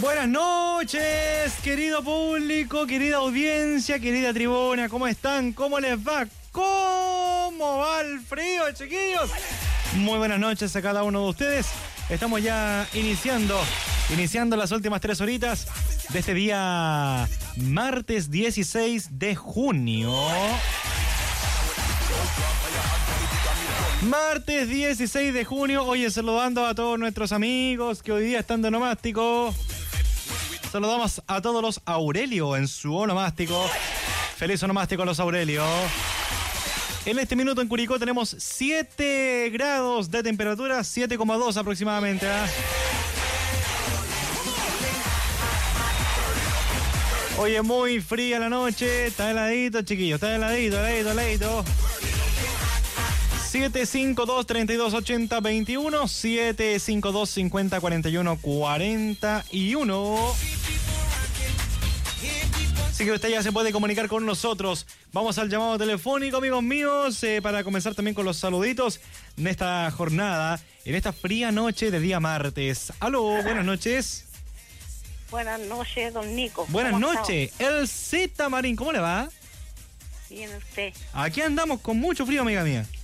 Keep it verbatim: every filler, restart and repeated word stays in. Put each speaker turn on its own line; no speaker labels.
Buenas noches, querido público, querida audiencia, querida tribuna. ¿Cómo están? ¿Cómo les va? ¿Cómo va el frío, chiquillos? Muy buenas noches a cada uno de ustedes. Estamos ya iniciando, iniciando las últimas tres horitas de este día martes dieciséis de junio. Martes dieciséis de junio. Oye, saludando a todos nuestros amigos que hoy día están de onomástico. Saludamos a todos los Aurelio en su onomástico. Feliz onomástico a los Aurelio. En este minuto en Curicó tenemos siete grados de temperatura, siete coma dos aproximadamente. ¿eh? Oye, muy fría la noche. Está heladito, chiquillos. Está heladito, heladito, heladito. siete cinco dos, tres dos, ocho cero, dos uno, siete cinco dos, cinco cero, cuatro uno, cuarenta y uno. Así que usted ya se puede comunicar con nosotros. Vamos al llamado telefónico, amigos míos, eh, para comenzar también con los saluditos en esta jornada, en esta fría noche de día martes. Aló, buenas noches.
Buenas noches, don Nico.
Buenas noches. El Z Marín, ¿cómo le va?
Bien, usted.
Aquí andamos con mucho frío, amiga mía.